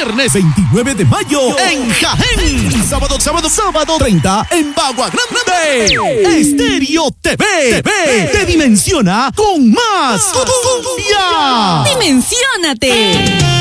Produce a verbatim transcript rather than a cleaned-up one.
Viernes veintinueve de mayo en Jaén. Sábado, sábado, sábado treinta en Bagua Grande. Estéreo T V. T V te dimensiona con más cumbia. ¡Dimensiónate!